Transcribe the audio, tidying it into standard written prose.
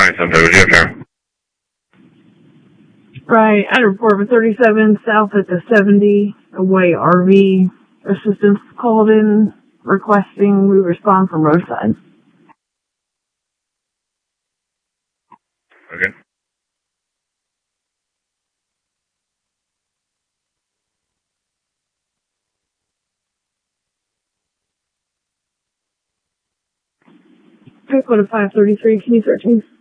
something. Would you have there? Right, I had a report of a 37 south at the 70 away RV. Assistance called in requesting we respond from roadside. Okay. Pick code of 533, can you search me?